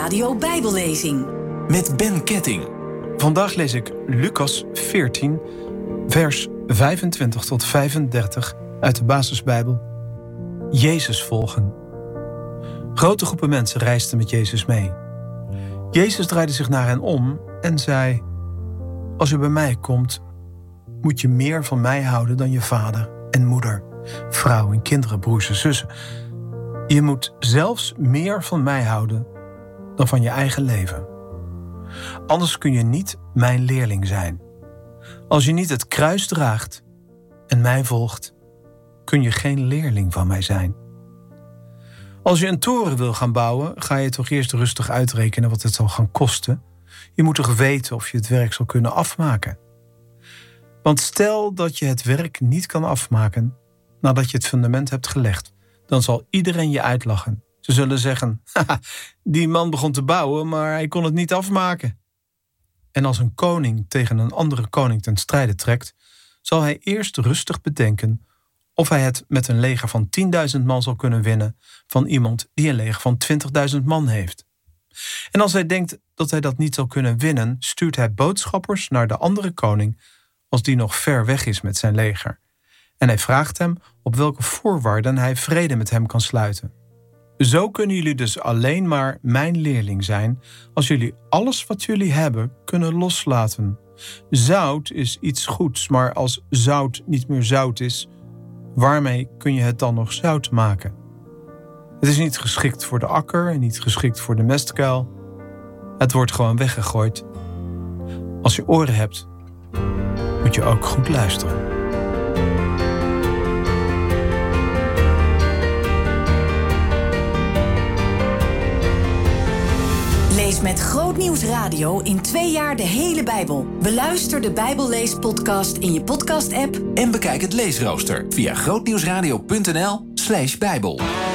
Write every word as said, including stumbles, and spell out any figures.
Radio Bijbellezing met Ben Ketting. Vandaag lees ik Lucas veertien, vers vijfentwintig tot vijfendertig uit de Basisbijbel. Jezus volgen. Grote groepen mensen reisden met Jezus mee. Jezus draaide zich naar hen om en zei: als u bij mij komt, moet je meer van mij houden dan je vader en moeder, vrouw en kinderen, broers en zussen. Je moet zelfs meer van mij houden dan van je eigen leven. Anders kun je niet mijn leerling zijn. Als je niet het kruis draagt en mij volgt, kun je geen leerling van mij zijn. Als je een toren wil gaan bouwen, ga je toch eerst rustig uitrekenen wat het zal gaan kosten. Je moet toch weten of je het werk zal kunnen afmaken. Want stel dat je het werk niet kan afmaken nadat je het fundament hebt gelegd, dan zal iedereen je uitlachen. Ze zullen zeggen: haha, die man begon te bouwen, maar hij kon het niet afmaken. En als een koning tegen een andere koning ten strijde trekt, zal hij eerst rustig bedenken of hij het met een leger van tienduizend man zal kunnen winnen van iemand die een leger van twintigduizend man heeft. En als hij denkt dat hij dat niet zal kunnen winnen, stuurt hij boodschappers naar de andere koning als die nog ver weg is met zijn leger. En hij vraagt hem op welke voorwaarden hij vrede met hem kan sluiten. Zo kunnen jullie dus alleen maar mijn leerling zijn als jullie alles wat jullie hebben kunnen loslaten. Zout is iets goeds, maar als zout niet meer zout is, waarmee kun je het dan nog zout maken? Het is niet geschikt voor de akker en niet geschikt voor de mestkuil. Het wordt gewoon weggegooid. Als je oren hebt, moet je ook goed luisteren. Lees met Grootnieuws Radio in twee jaar de hele Bijbel. Beluister de Bijbelleespodcast in je podcast-app En bekijk het leesrooster via grootnieuwsradio punt n l slash bijbel.